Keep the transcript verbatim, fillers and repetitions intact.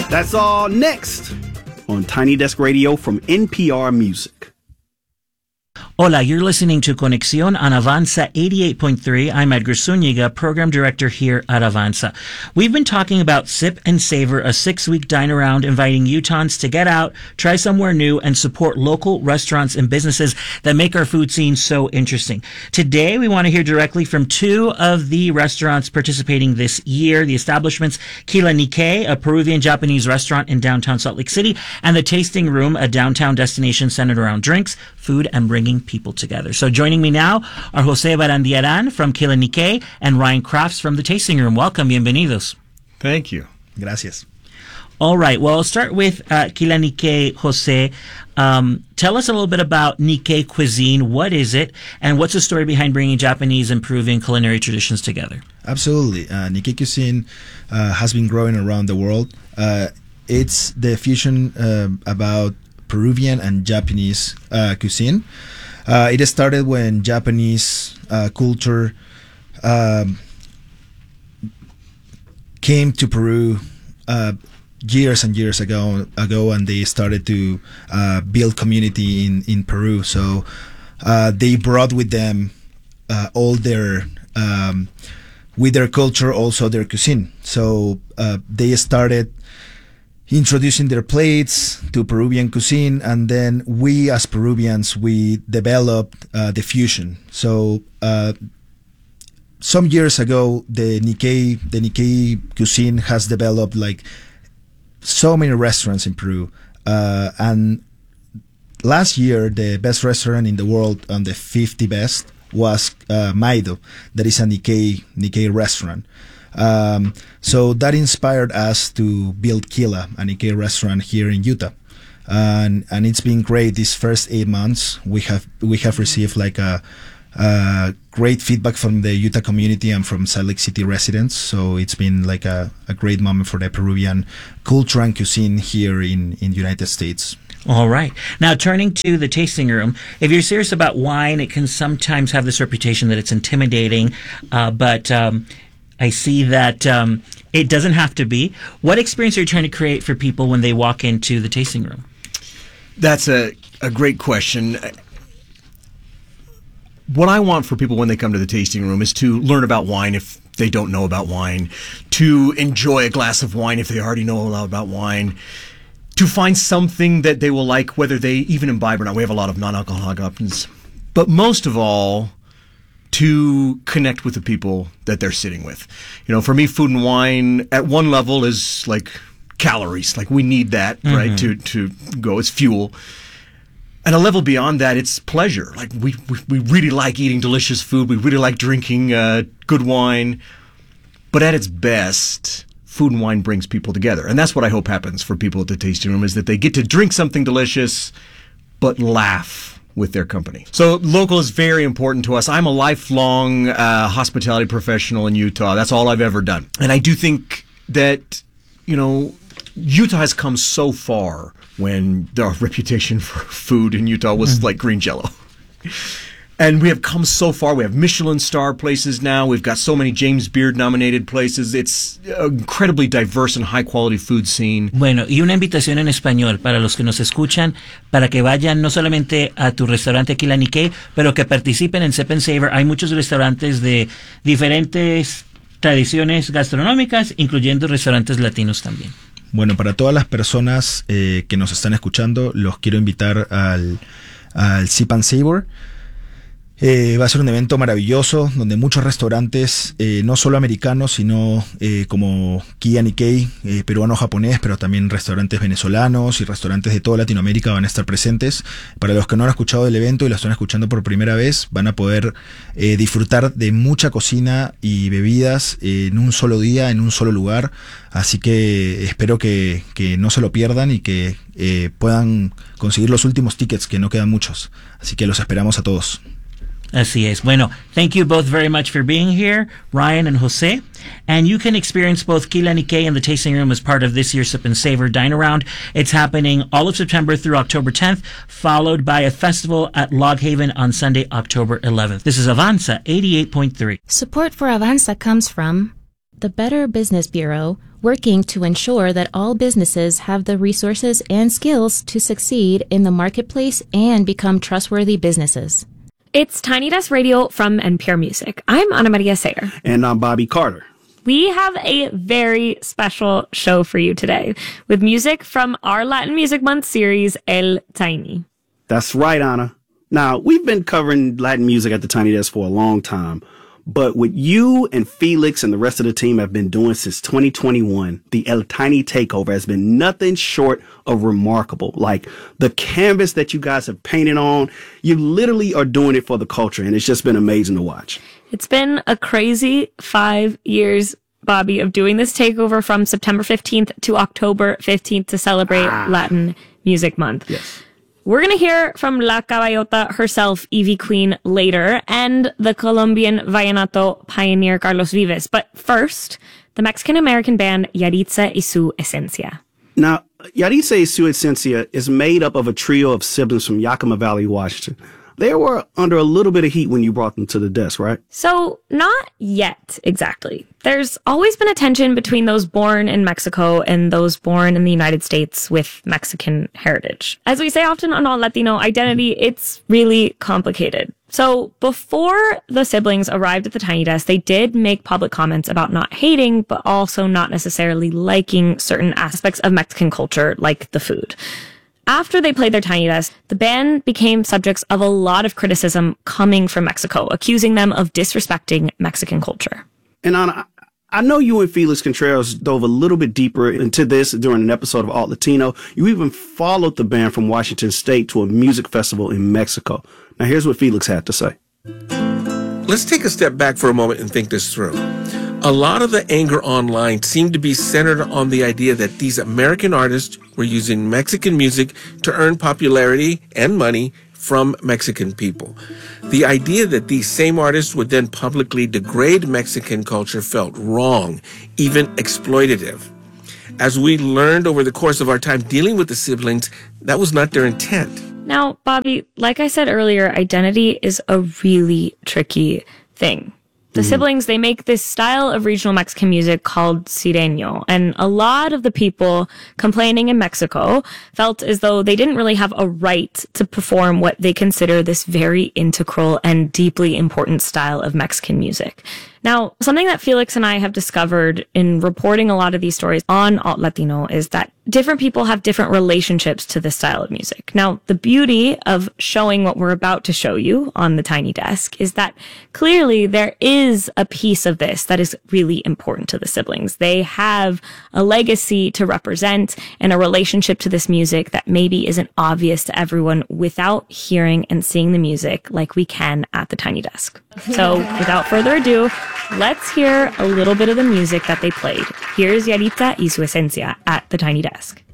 That's all next on Tiny Desk Radio from N P R Music. Hola, you're listening to Conexión on Avanza eighty-eight point three. I'm Edgar Zúñiga, Program Director here at Avanza. We've been talking about Sip and Savor, a six-week dine-around inviting Utahns to get out, try somewhere new, and support local restaurants and businesses that make our food scene so interesting. Today, we want to hear directly from two of the restaurants participating this year, the establishments Kila Nikkei, a Peruvian-Japanese restaurant in downtown Salt Lake City, and the Tasting Room, a downtown destination centered around drinks, food, and bringing people together. So joining me now are Jose Barandiaran from Kila Nikkei and Ryan Crafts from the Tasting Room. Welcome, bienvenidos. Thank you. Gracias. All right. Well, I'll start with uh, Kila Nikkei, Jose. Um, tell us a little bit about Nikkei cuisine. What is it? And what's the story behind bringing Japanese and Peruvian culinary traditions together? Absolutely. Uh, Nikkei cuisine uh, has been growing around the world. Uh, it's the fusion uh, about Peruvian and Japanese uh, cuisine. Uh, it started when Japanese uh, culture um, came to Peru uh, years and years ago, ago, and they started to uh, build community in, in Peru. So uh, they brought with them uh, all their, um, with their culture, also their cuisine. So uh, they started introducing their plates to Peruvian cuisine, and then we as Peruvians, we developed uh, the fusion. So uh, some years ago, the Nikkei, the Nikkei cuisine has developed like so many restaurants in Peru. Uh, and last year, the best restaurant in the world, on the fifty best, was uh, Maido. That is a Nikkei, Nikkei restaurant. Um, so that inspired us to build Kila, a Nikkei restaurant here in Utah, and and it's been great. These first eight months, we have we have received like a, a great feedback from the Utah community and from Salt Lake City residents. So it's been like a, a great moment for the Peruvian culture and cuisine here in in the United States. All right. Now, turning to the tasting room, if you're serious about wine, it can sometimes have this reputation that it's intimidating, uh, but um, I see that um, it doesn't have to be. What experience are you trying to create for people when they walk into the tasting room? That's a, a great question. What I want for people when they come to the tasting room is to learn about wine if they don't know about wine, to enjoy a glass of wine if they already know a lot about wine, to find something that they will like, whether they even imbibe or not. We have a lot of non-alcoholic options. But most of all, to connect with the people that they're sitting with. You know, for me, food and wine at one level is like calories. Like we need that, mm-hmm. right, to, to go. It's fuel. At a level beyond that, it's pleasure. Like we, we, we really like eating delicious food. We really like drinking uh, good wine. But at its best, food and wine brings people together. And that's what I hope happens for people at the tasting room, is that they get to drink something delicious, but laugh with their company. So local is very important to us. I'm a lifelong uh, hospitality professional in Utah. That's all I've ever done. And I do think that, you know, Utah has come so far when the reputation for food in Utah was mm. like green jello. And we have come so far. We have Michelin star places now. We've got so many James Beard nominated places. It's an incredibly diverse and high quality food scene. Bueno, y una invitación en español para los que nos escuchan, para que vayan no solamente a tu restaurante Kila Nikkei, pero que participen en Sip and Savor. Hay muchos restaurantes de diferentes tradiciones gastronómicas, incluyendo restaurantes latinos también. Bueno, para todas las personas eh, que nos están escuchando, los quiero invitar al, al Sip and Savor. Eh, va a ser un evento maravilloso donde muchos restaurantes, eh, no solo americanos, sino eh, como Kila Nikkei, eh, peruano-japonés, pero también restaurantes venezolanos y restaurantes de toda Latinoamérica van a estar presentes. Para los que no han escuchado del evento y lo están escuchando por primera vez, van a poder eh, disfrutar de mucha cocina y bebidas eh, en un solo día, en un solo lugar. Así que espero que, que no se lo pierdan y que eh, puedan conseguir los últimos tickets, que no quedan muchos. Así que los esperamos a todos. Así es. Bueno, thank you both very much for being here, Ryan and Jose. And you can experience both Kila Nikkei and the Tasting Room as part of this year's Sip and Savor Dine Around. It's happening all of September through October tenth, followed by a festival at Log Haven on Sunday, October eleventh. This is Avanza eighty-eight point three. Support for Avanza comes from the Better Business Bureau, working to ensure that all businesses have the resources and skills to succeed in the marketplace and become trustworthy businesses. It's Tiny Desk Radio from N P R Music. I'm Ana Maria Sayer. And I'm Bobby Carter. We have a very special show for you today with music from our Latin Music Month series, El Tiny. That's right, Ana. Now, we've been covering Latin music at the Tiny Desk for a long time, but what you and Felix and the rest of the team have been doing since twenty twenty-one, the El Tiny Takeover, has been nothing short of remarkable. Like, the canvas that you guys have painted on, you literally are doing it for the culture, and it's just been amazing to watch. It's been a crazy five years, Bobby, of doing this takeover from September fifteenth to October fifteenth to celebrate ah. Latin Music Month. Yes. We're going to hear from La Caballota herself, Ivy Queen, later, and the Colombian vallenato pioneer Carlos Vives. But first, the Mexican-American band Yaritza y su Esencia. Now, Yaritza y su Esencia is made up of a trio of siblings from Yakima Valley, Washington. They were under a little bit of heat when you brought them to the desk, right? So, not yet, exactly. There's always been a tension between those born in Mexico and those born in the United States with Mexican heritage. As we say often on All Latino Identity, it's really complicated. So, before the siblings arrived at the Tiny Desk, they did make public comments about not hating, but also not necessarily liking certain aspects of Mexican culture, like the food. After they played their Tiny Desk, the band became subjects of a lot of criticism coming from Mexico, accusing them of disrespecting Mexican culture. And Ana, I know you and Felix Contreras dove a little bit deeper into this during an episode of Alt Latino. You even followed the band from Washington State to a music festival in Mexico. Now, here's what Felix had to say. Let's take a step back for a moment and think this through. A lot of the anger online seemed to be centered on the idea that these American artists were using Mexican music to earn popularity and money from Mexican people. The idea that these same artists would then publicly degrade Mexican culture felt wrong, even exploitative. As we learned over the course of our time dealing with the siblings, that was not their intent. Now, Bobby, like I said earlier, identity is a really tricky thing. The mm-hmm. siblings, they make this style of regional Mexican music called Sireno, and a lot of the people complaining in Mexico felt as though they didn't really have a right to perform what they consider this very integral and deeply important style of Mexican music. Now, something that Felix and I have discovered in reporting a lot of these stories on Alt Latino is that different people have different relationships to this style of music. Now, the beauty of showing what we're about to show you on the Tiny Desk is that clearly there is a piece of this that is really important to the siblings. They have a legacy to represent and a relationship to this music that maybe isn't obvious to everyone without hearing and seeing the music like we can at the Tiny Desk. So, without further ado, let's hear a little bit of the music that they played. Here's Yaritza y su Esencia at the Tiny Desk.